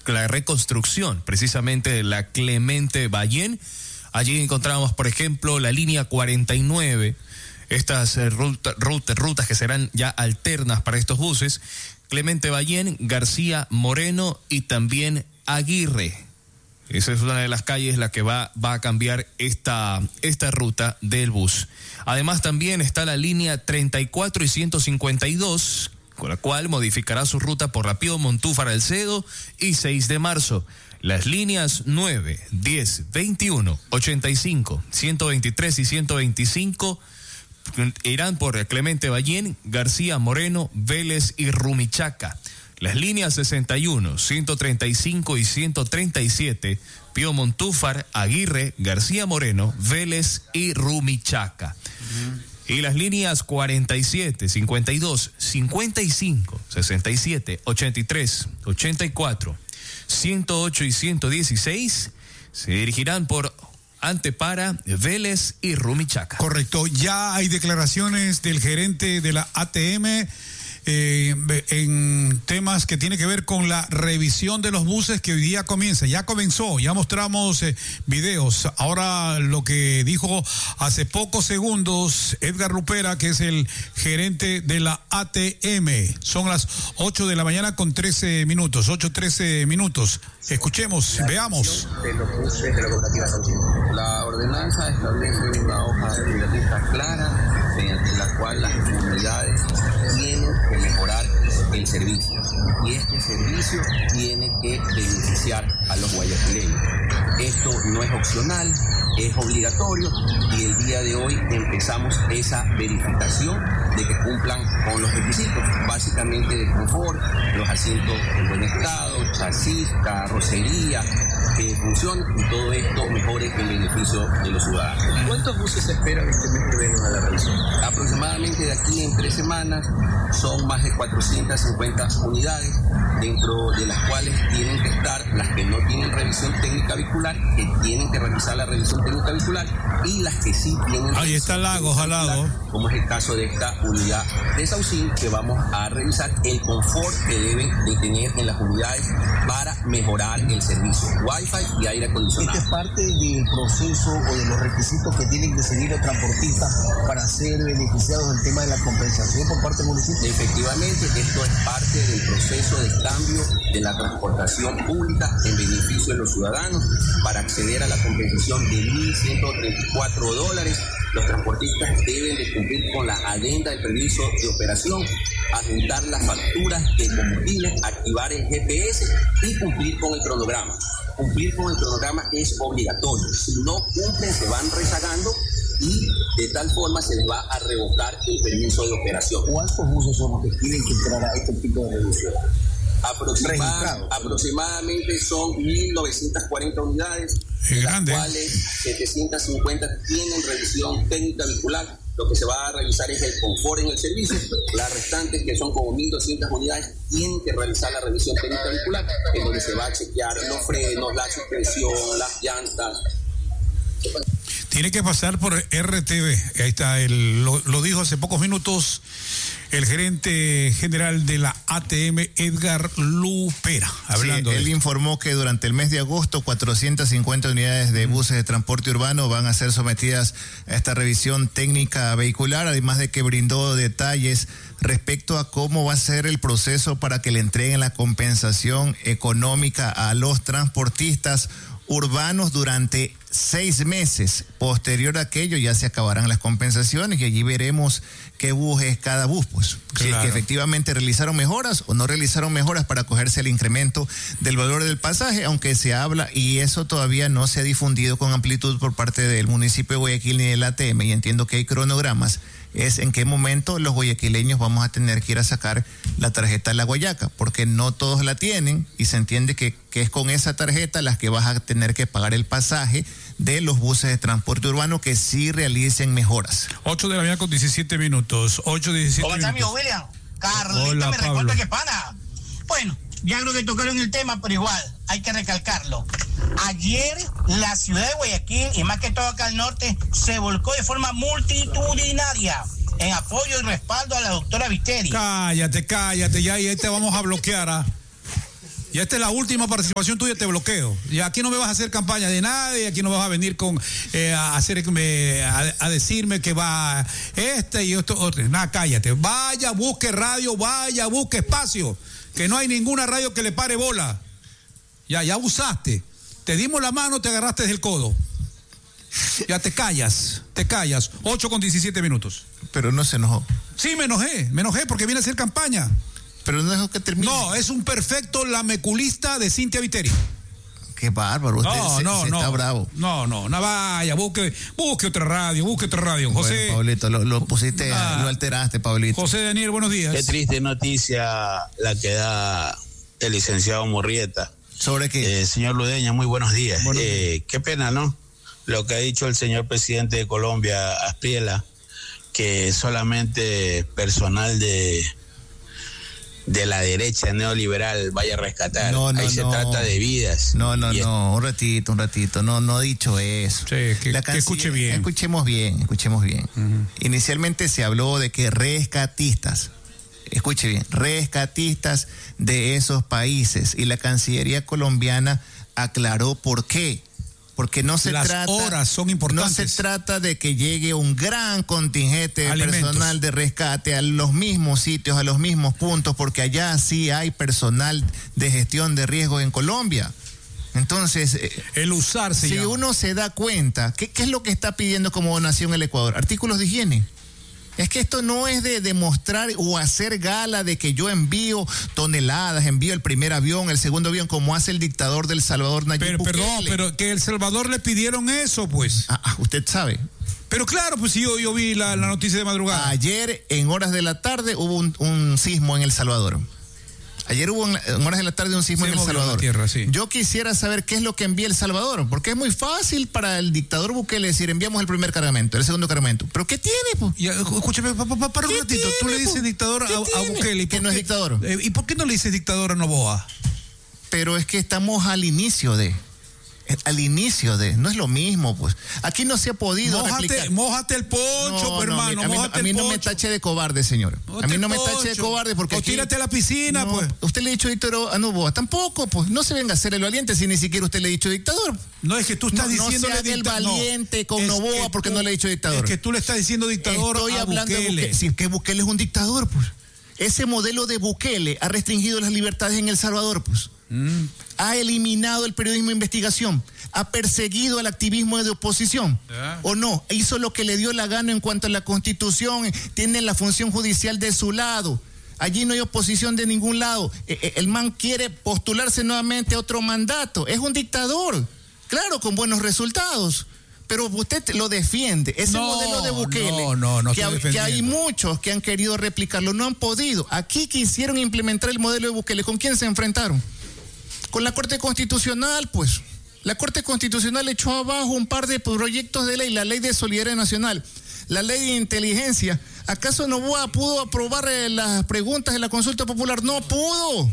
la reconstrucción precisamente de la Clemente Ballén. Allí encontramos, por ejemplo, la línea 49, estas rutas que serán ya alternas para estos buses, Clemente Ballén, García Moreno y también Aguirre. Esa es una de las calles la que va a cambiar esta ruta del bus. Además también está la línea 34 y 152, con la cual modificará su ruta por la Pío Montúfar Alcedo y 6 de marzo. Las líneas 9, 10, 21, 85, 123 y 125 irán por Clemente Ballén, García Moreno, Vélez y Rumichaca. Las líneas 61, 135 y 137, Pío Montúfar, Aguirre, García Moreno, Vélez y Rumichaca. Y las líneas 47, 52, 55, 67, 83, 84, 108 y 116 se dirigirán por Antepara, Vélez y Rumichaca. Correcto, ya hay declaraciones del gerente de la ATM en temas que tiene que ver con la revisión de los buses que hoy día comienza. Ya comenzó, ya mostramos videos. Ahora lo que dijo hace pocos segundos Edgar Lupera, que es el gerente de la ATM. Son las 8 de la mañana con 13 minutos, 8:13 minutos. Escuchemos, veamos. De los buses de la cooperativa Saucito. La ordenanza establece una hoja de directrices clara mediante la cual las comunidades tienen que mejorar el servicio, y este servicio tiene que beneficiar a los guayaquileños. Esto no es opcional, es obligatorio, y el día de hoy empezamos esa verificación de que cumplan con los requisitos, básicamente de confort, los asientos en buen estado, chasis, carrocería, que funcione, y todo esto mejore el beneficio de los ciudadanos. ¿Cuántos buses se esperan este mes que vengan a la revisión? Aproximadamente de aquí en 3 semanas son más de 450 unidades, dentro de las cuales tienen que estar las que no tienen revisión técnica vehicular, que tienen que realizar la revisión técnica vehicular, y las que sí tienen. Ahí está Lagos al lado, como es el caso de esta unidad de Saucín, que vamos a revisar el confort que deben de tener en las unidades para mejorar el servicio, Wi-Fi y aire acondicionado. Este es parte del proceso o de los requisitos que tienen que seguir los transportistas para ser beneficiados del tema de la compensación por parte del municipio. Efectivamente, esto es parte del proceso de cambio de la transportación pública en beneficio de los ciudadanos para acceder a la compensación de $1.134. Los transportistas deben de cumplir con la adenda del permiso de operación, adjuntar las facturas de combustible, activar el GPS y cumplir con el cronograma. Cumplir con el cronograma es obligatorio. Si no cumplen, se van rezagando y de tal forma se les va a revocar el permiso de operación. ¿Cuántos buses son los que tienen que entrar a este tipo de revisión? Aproximadamente son 1.940 unidades, de las cuales 750 tienen revisión técnica vehicular. Lo que se va a revisar es el confort en el servicio. Las restantes, que son como 1.200 unidades, tienen que realizar la revisión técnica vehicular, en donde se va a chequear los frenos, la suspensión, las llantas. Tiene que pasar por RTV. Ahí está, lo dijo hace pocos minutos el gerente general de la ATM, Edgar Lupera, hablando. Sí, él informó que durante el mes de agosto 450 unidades de buses de transporte urbano van a ser sometidas a esta revisión técnica vehicular, además de que brindó detalles respecto a cómo va a ser el proceso para que le entreguen la compensación económica a los transportistas urbanos durante 6 meses. Posterior a aquello ya se acabarán las compensaciones y allí veremos qué bus es cada bus, pues. Claro. Si es que efectivamente realizaron mejoras o no realizaron mejoras para acogerse al incremento del valor del pasaje, aunque se habla, y eso todavía no se ha difundido con amplitud por parte del municipio de Guayaquil ni del ATM, y entiendo que hay cronogramas, es en qué momento los guayaquileños vamos a tener que ir a sacar la tarjeta de la Guayaca, porque no todos la tienen y se entiende que es con esa tarjeta las que vas a tener que pagar el pasaje de los buses de transporte urbano que sí realicen mejoras. 8 de la mañana con 17 minutos. 8:17 ¿Cómo está, amigo William? Carlita, me recuerda que pana. Bueno, ya creo que tocaron el tema, pero igual, hay que recalcarlo. Ayer la ciudad de Guayaquil, y más que todo acá al norte, se volcó de forma multitudinaria en apoyo y respaldo a la doctora Viteri. Cállate, ya ahí te vamos a bloquear, Ya esta es la última participación tuya, te bloqueo. Y aquí no me vas a hacer campaña de nadie, aquí no vas a venir con a decirme que va y esto, otro. Nada, cállate. Vaya, busque radio, vaya, busque espacio. Que no hay ninguna radio que le pare bola. Ya abusaste. Te dimos la mano, te agarraste del codo. Ya te callas. 8:17. Pero no se enojó. Sí, me enojé porque viene a hacer campaña. Pero no dejó que termine. No, es un perfecto lameculista de Cintia Viteri. Qué bárbaro, usted está bravo. No, vaya, busque otra radio, José. Bueno, Pablito, lo pusiste, lo alteraste, Pablito. José Daniel, buenos días. Qué triste noticia la que da el licenciado Murrieta. ¿Sobre qué? Señor Ludeña, muy buenos días. Qué pena, ¿no? Lo que ha dicho el señor presidente de Colombia, Aspriela, que solamente personal de la derecha neoliberal vaya a rescatar. Ahí se trata de vidas. No, un ratito. No he dicho eso. Sí, que escuche bien. Escuchemos bien. Uh-huh. Inicialmente se habló de que rescatistas, escuche bien, rescatistas de esos países, y la Cancillería colombiana aclaró por qué. Porque no se Las horas son importantes. No se trata de que llegue un gran contingente de personal de rescate a los mismos sitios, a los mismos puntos, porque allá sí hay personal de gestión de riesgos en Colombia. Entonces, el usarse. Si uno se da cuenta, ¿qué es lo que está pidiendo como donación el Ecuador? Artículos de higiene. Es que esto no es de demostrar o hacer gala de que yo envío toneladas, envío el primer avión, el segundo avión, como hace el dictador del Salvador, Nayib Bukele. Perdón, pero que El Salvador le pidieron eso, pues. Usted sabe. Pero claro, pues yo vi la noticia de madrugada. Ayer, en horas de la tarde, hubo un sismo en El Salvador. Ayer hubo en horas de la tarde un sismo en El Salvador. Tierra, sí. Yo quisiera saber qué es lo que envía El Salvador, porque es muy fácil para el dictador Bukele decir, enviamos el primer cargamento, el segundo cargamento. ¿Pero qué tiene, pues? Escúchame, para un ratito. Tú le dices dictador a Bukele. Que no es dictador. ¿Y por qué no le dices dictador a Noboa? Pero es que estamos al inicio de, no es lo mismo, pues. Aquí no se ha podido replicar. Mójate el poncho, hermano. A mí no me tache de cobarde, señor. A mí no me tache de cobarde porque. O tírate a la piscina, pues. Usted le ha dicho dictador a Noboa. Tampoco, pues. No se venga a hacer el valiente si ni siquiera usted le ha dicho dictador. No, es que tú estás diciendo el valiente con Noboa porque no le ha dicho dictador. Es que tú le estás diciendo dictador. Estoy hablando de Bukele. Si es que Bukele es un dictador, pues. Ese modelo de Bukele ha restringido las libertades en El Salvador, pues. Ha eliminado el periodismo de investigación, ha perseguido al activismo de oposición, ¿o no? Hizo lo que le dio la gana en cuanto a la Constitución, tiene la función judicial de su lado. Allí no hay oposición de ningún lado. El man quiere postularse nuevamente a otro mandato. Es un dictador, claro, con buenos resultados. Pero usted lo defiende. Ese modelo de Bukele, que hay muchos que han querido replicarlo, no han podido. Aquí quisieron implementar el modelo de Bukele. ¿Con quién se enfrentaron? Con la Corte Constitucional, pues. La Corte Constitucional echó abajo un par de proyectos de ley, la Ley de Solidaridad Nacional, la Ley de Inteligencia. ¿Acaso Noboa pudo aprobar las preguntas de la consulta popular? No pudo.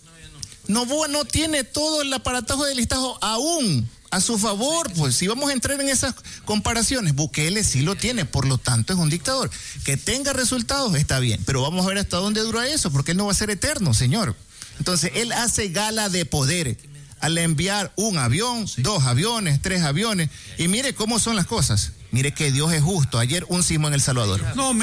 Noboa no tiene todo el aparatajo de listajo aún a su favor, pues. Si vamos a entrar en esas comparaciones, Bukele sí lo tiene, por lo tanto es un dictador. Que tenga resultados está bien, pero vamos a ver hasta dónde dura eso, porque él no va a ser eterno, señor. Entonces, él hace gala de poder al enviar un avión, 2 aviones, 3 aviones. Y mire cómo son las cosas. Mire que Dios es justo. Ayer un sismo en El Salvador.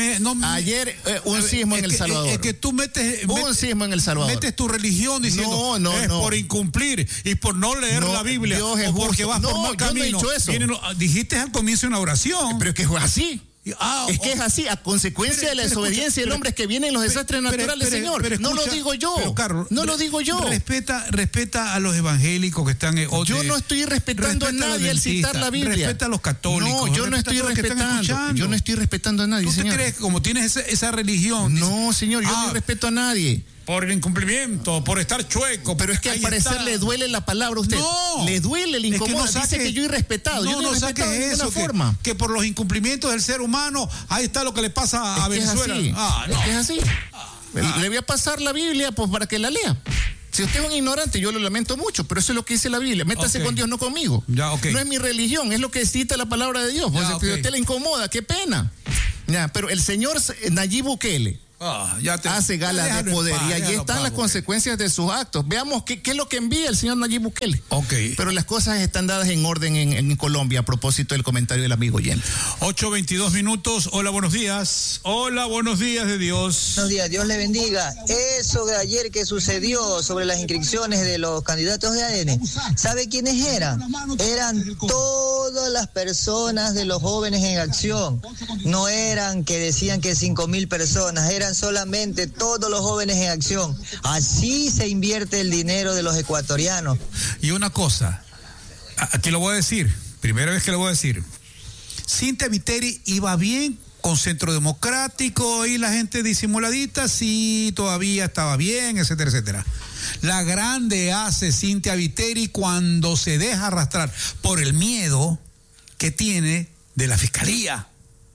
Ayer un sismo en El Salvador. Es que tú metes un sismo en El Salvador. Metes tu religión diciendo por incumplir y por no leer la Biblia. Dios es justo. Porque vas por mal camino. Yo no he dicho eso. Dijiste al comienzo una oración. Pero es que fue así. Es que es así, a consecuencia de la desobediencia del hombre es que vienen los desastres naturales, señor. No lo digo yo. Carlos, no lo digo yo. Respeta a los evangélicos que están. Yo no estoy respetando a nadie al citar la Biblia. Respeta a los católicos. No, yo no estoy respetando. Yo no estoy respetando a nadie, señor. ¿Tú te crees que como tienes esa religión? No, señor, yo no respeto a nadie. Por el incumplimiento, por estar chueco. Pero es que al parecer le duele la palabra a usted. No. Le duele, le incomoda. Es que dice que yo he irrespetado. Yo no he saques eso. Que por los incumplimientos del ser humano, ahí está lo que le pasa a Venezuela. Es que es así. Le voy a pasar la Biblia pues para que la lea. Si usted es un ignorante, yo lo lamento mucho, pero eso es lo que dice la Biblia. Métase con Dios, no conmigo. No es mi religión, es lo que cita la palabra de Dios. Pues si a usted le incomoda, qué pena. Pero el señor Nayib Bukele hace gala de poder y allí están las consecuencias de sus actos. Veamos qué es lo que envía el señor Nayib Bukele. Pero las cosas están dadas en orden en Colombia a propósito del comentario del amigo oyente. 8:22 minutos. Hola, buenos días. Hola, buenos días de Dios. Buenos días, Dios le bendiga. Eso de ayer que sucedió sobre las inscripciones de los candidatos de ADN, ¿sabe quiénes eran? Eran todas las personas de los jóvenes en acción. No eran que decían que 5.000 personas, eran solamente todos los jóvenes en acción. Así se invierte el dinero de los ecuatorianos. Y una cosa, aquí lo voy a decir, primera vez que lo voy a decir. Cintia Viteri iba bien con Centro Democrático y la gente disimuladita, sí, todavía estaba bien, etcétera, etcétera. La grande hace Cintia Viteri cuando se deja arrastrar por el miedo que tiene de la fiscalía.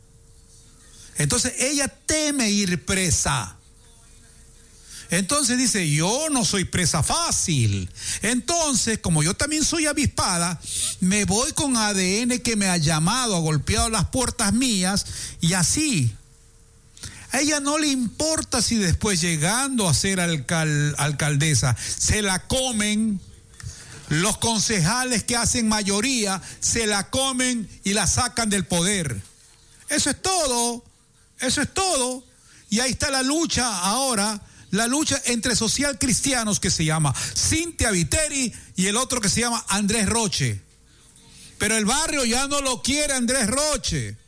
Entonces ella teme ir presa. Entonces dice, yo no soy presa fácil. Entonces, como yo también soy avispada, me voy con ADN que me ha llamado, ha golpeado las puertas mías y así. A ella no le importa si después llegando a ser alcaldesa se la comen. Los concejales que hacen mayoría se la comen y la sacan del poder. Eso es todo. Eso es todo. Y ahí está la lucha ahora, la lucha entre social cristianos que se llama Cintia Viteri y el otro que se llama Andrés Roche. Pero el barrio ya no lo quiere Andrés Roche.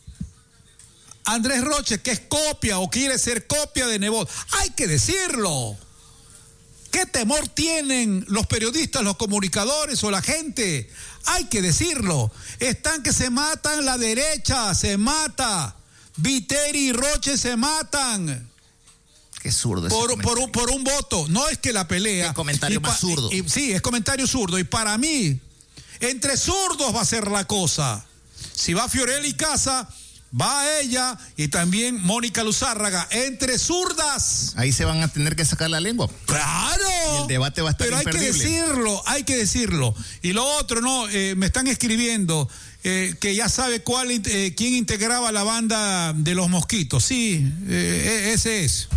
Andrés Roche, que es copia o quiere ser copia de Nebot. Hay que decirlo. ¿Qué temor tienen los periodistas, los comunicadores o la gente? Hay que decirlo. Están que se matan, la derecha se mata. Viteri y Roche se matan. Qué zurdo por un voto. No es que la pelea. Qué comentario más zurdo. Sí, es comentario zurdo. Y para mí, entre zurdos va a ser la cosa. Si va Fiorelli Casa, va ella y también Mónica Luzárraga. Entre zurdas. Ahí se van a tener que sacar la lengua. ¡Claro! Y el debate va a estar imperdible. Hay que decirlo. Y lo otro, me están escribiendo que ya sabe quién integraba la banda de los Mosquitos. Sí, ese es.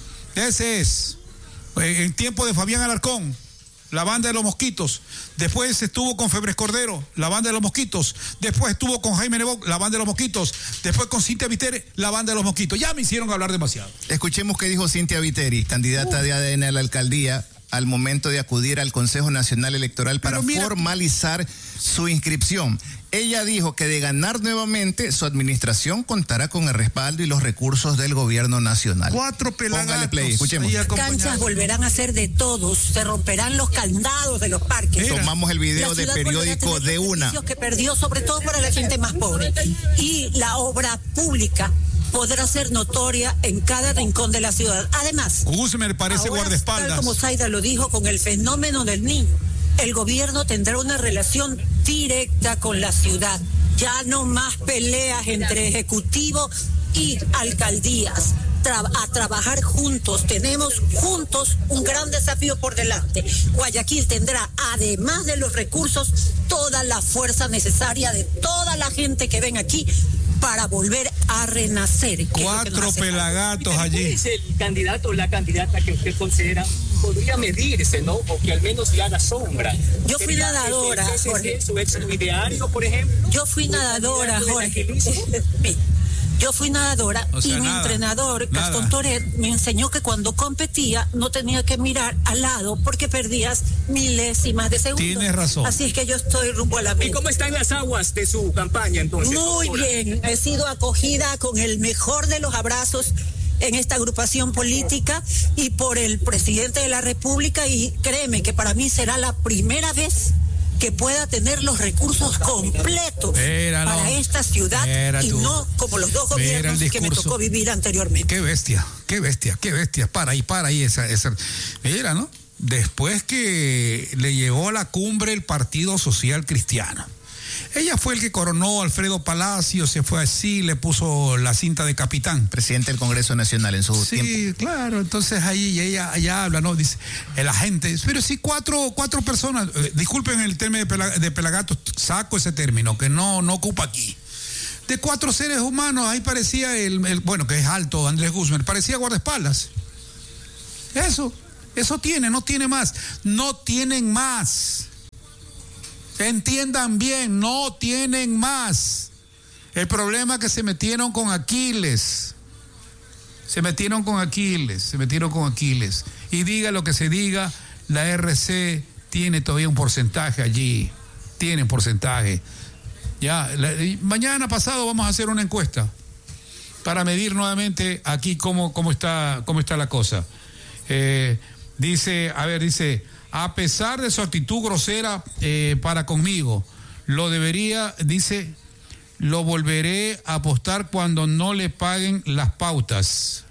En tiempo de Fabián Alarcón, la banda de los Mosquitos. Después estuvo con Febres Cordero, la banda de los Mosquitos. Después estuvo con Jaime Nebot, la banda de los Mosquitos. Después con Cintia Viteri, la banda de los Mosquitos. Ya me hicieron hablar demasiado. Escuchemos qué dijo Cintia Viteri, candidata de ADN a la alcaldía, al momento de acudir al Consejo Nacional Electoral para formalizar su inscripción. Ella dijo que de ganar nuevamente, su administración contará con el respaldo y los recursos del gobierno nacional. 4 pelagatos. Póngale play, escuchemos. Las canchas volverán a ser de todos, se romperán los candados de los parques. Tomamos el video de periódico de una. Que perdió, sobre todo para la gente más pobre. Y la obra pública podrá ser notoria en cada rincón de la ciudad. Además, Guzmán parece guardaespaldas. Tal como Zaida lo dijo, con el fenómeno del niño, el gobierno tendrá una relación directa con la ciudad. Ya no más peleas entre ejecutivo y alcaldías. A trabajar juntos. Tenemos juntos un gran desafío por delante. Guayaquil tendrá, además de los recursos, toda la fuerza necesaria de toda la gente que ven aquí para volver a renacer. 4 pelagatos allí. ¿Cuál es el candidato o la candidata que usted considera podría medirse, ¿no? O que al menos le haga sombra? Yo fui nadadora, Jorge. ¿Su ex ideario, por ejemplo? Yo fui nadadora, Jorge. Yo fui nadadora y mi entrenador, Gastón Toret, me enseñó que cuando competía no tenía que mirar al lado porque perdías milésimas de segundo. Tienes razón. Así es que yo estoy rumbo a la meta. ¿Y cómo están las aguas de su campaña entonces? Muy bien, he sido acogida con el mejor de los abrazos en esta agrupación política y por el presidente de la República, y créeme que para mí será la primera vez que pueda tener los recursos completos para esta ciudad y no como los dos gobiernos que me tocó vivir anteriormente. Qué bestia. Para ahí esa. Mira, ¿no? Después que le llegó a la cumbre el Partido Social Cristiano. Ella fue el que coronó a Alfredo Palacio, se fue así, le puso la cinta de capitán. Presidente del Congreso Nacional en su tiempo. Sí, claro, entonces ahí ella habla, ¿no? Dice, la gente, pero sí, cuatro personas, disculpen el término de pelagatos, saco ese término, que no ocupa aquí. de 4 seres humanos. Ahí parecía bueno, que es alto, Andrés Guzmán, parecía guardaespaldas. Eso tiene, no tiene más. No tienen más. Entiendan bien, no tienen más. El problema es que se metieron con Aquiles. Y diga lo que se diga, la RC tiene todavía un porcentaje allí. Tienen porcentaje. Mañana pasado vamos a hacer una encuesta para medir nuevamente aquí cómo está la cosa. Dice, a pesar de su actitud grosera para conmigo, lo volveré a apostar cuando no le paguen las pautas.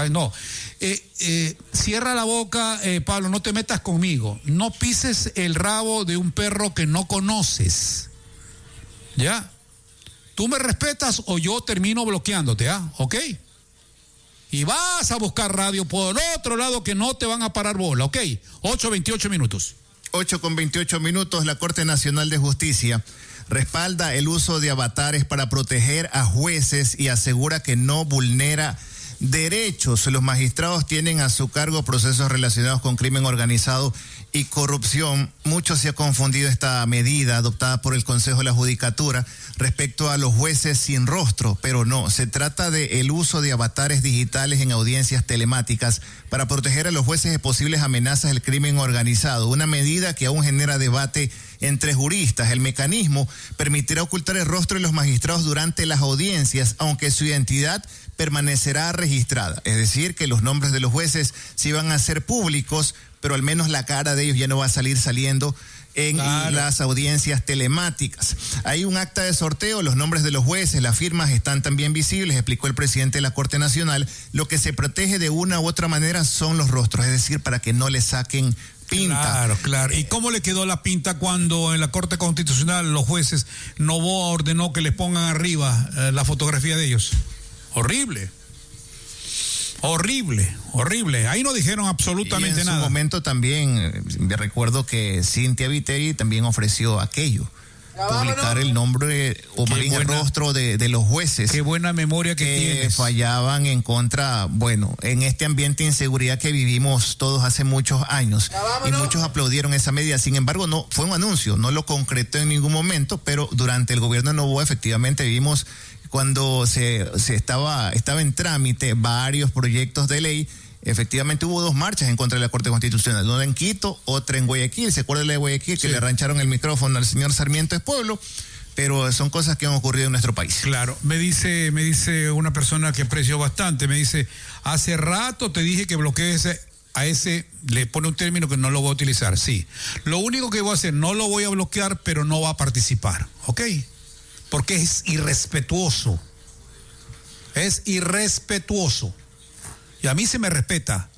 Cierra la boca, Pablo, no te metas conmigo. No pises el rabo de un perro que no conoces. ¿Ya? Tú me respetas o yo termino bloqueándote, ¿ok? Y vas a buscar radio por otro lado que no te van a parar bola, ¿ok? 8:28 minutos. 8:28 minutos, la Corte Nacional de Justicia respalda el uso de avatares para proteger a jueces y asegura que no vulnera derechos. Los magistrados tienen a su cargo procesos relacionados con crimen organizado y corrupción. Mucho se ha confundido esta medida adoptada por el Consejo de la Judicatura respecto a los jueces sin rostro, pero no, se trata de el uso de avatares digitales en audiencias telemáticas para proteger a los jueces de posibles amenazas del crimen organizado, una medida que aún genera debate entre juristas. El mecanismo permitirá ocultar el rostro de los magistrados durante las audiencias, aunque su identidad permanecerá registrada, es decir, que los nombres de los jueces sí van a ser públicos, pero al menos la cara de ellos ya no va a saliendo en las audiencias telemáticas. Hay un acta de sorteo, los nombres de los jueces, las firmas están también visibles, explicó el presidente de la Corte Nacional. Lo que se protege de una u otra manera son los rostros, es decir, para que no le saquen pinta. Claro. ¿Y cómo le quedó la pinta cuando en la Corte Constitucional los jueces Noboa ordenó que les pongan arriba la fotografía de ellos? Horrible. Ahí no dijeron absolutamente nada. En su momento también, me recuerdo que Cintia Viteri también ofreció aquello. Publicar el nombre o el rostro de los jueces. Qué buena memoria que tienes. Fallaban en contra, bueno, en este ambiente de inseguridad que vivimos todos hace muchos años. Y muchos aplaudieron esa medida. Sin embargo, no fue un anuncio, no lo concretó en ningún momento, pero durante el gobierno de Noboa efectivamente vimos cuando estaba en trámite varios proyectos de ley. Efectivamente hubo 2 marchas en contra de la Corte Constitucional, una en Quito, otra en Guayaquil. ¿Se acuerda de la de Guayaquil? Que le arrancharon el micrófono al señor Sarmiento es Pueblo, pero son cosas que han ocurrido en nuestro país. Claro, me dice una persona que aprecio bastante, me dice, hace rato te dije que bloquees a ese, le pone un término que no lo voy a utilizar, sí. Lo único que voy a hacer, no lo voy a bloquear, pero no va a participar, ¿ok? Porque es irrespetuoso. Y a mí se me respeta.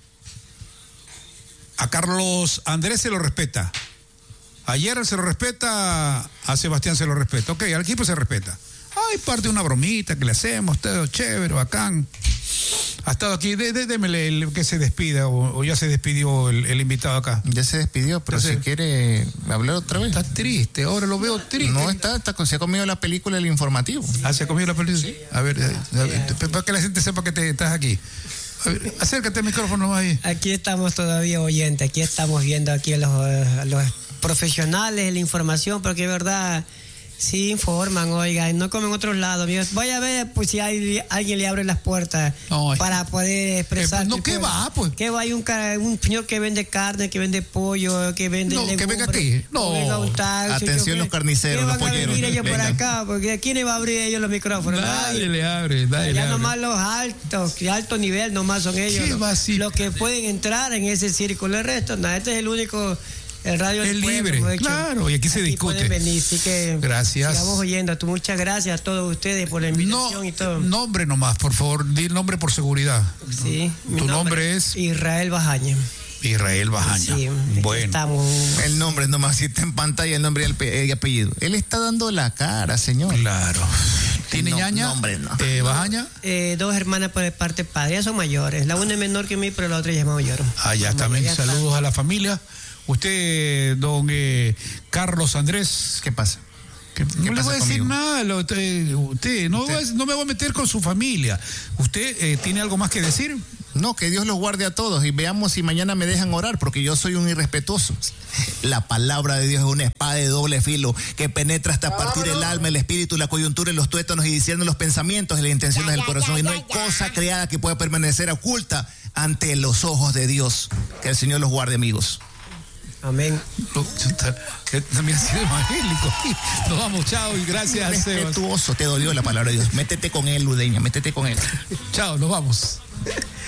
A Carlos Andrés se lo respeta. Ayer se lo respeta, a Sebastián se lo respeta. Ok, al equipo se respeta. Hay parte de una bromita que le hacemos, todo chévere, bacán. Ha estado aquí, démele que se despida, o ya se despidió el invitado acá. Ya se despidió, pero si quiere hablar otra vez. Está triste, ahora lo veo triste. No se ha comido la película El Informativo. ¿Se ha comido la película? Sí. A ver, para que la gente sepa que estás aquí. A ver, acércate al micrófono ahí. Aquí estamos todavía oyentes, aquí estamos viendo aquí a los profesionales de la información, porque es verdad, sí informan, oiga, no como en otros lados. Voy a ver pues si alguien le abre las puertas para poder expresar. ¿Qué va? Pues que va, hay un señor que vende carne, que vende pollo, que vende legumbres, que venga aquí. Atención los carniceros, los polleros. ¿Qué van a venir ellos por acá? Porque ¿quién le va a abrir ellos los micrófonos? Dale, le abre. Ya nomás los altos, de alto nivel nomás son ellos los que pueden entrar en ese círculo. El resto, nada, este es el único. El radio es libre, claro, y aquí se discute. Pueden venir, así que gracias. Sigamos oyendo. Muchas gracias a todos ustedes por la invitación y todo. Nombre nomás, por favor, di el nombre por seguridad. Sí. Tu nombre es Israel Bajaña. Sí, bueno. Estamos. El nombre nomás, si está en pantalla el nombre y el apellido. Él está dando la cara, señor. Claro. ¿Tiene ñaña? Nombre no. ¿Bajaña? 2 hermanas por el parte padre, ya son mayores. La una es menor que mí, pero la otra ya es mayor. Ya también. Saludos a la familia. Usted, don Carlos Andrés. ¿Qué pasa? No le voy a decir nada. Usted no me voy a meter con su familia. ¿Usted tiene algo más que decir? No, que Dios los guarde a todos y veamos si mañana me dejan orar, porque yo soy un irrespetuoso. La palabra de Dios es una espada de doble filo que penetra hasta partir el alma, el espíritu, la coyuntura y los tuétanos y discierne los pensamientos y las intenciones del corazón. Y no hay cosa creada que pueda permanecer oculta ante los ojos de Dios. Que el Señor los guarde, amigos. Amén. También ha sido evangélico. Nos vamos, chao y gracias. Respetuoso, te dolió la palabra de Dios. Métete con él, Ludeña, métete con él. Chao, nos vamos.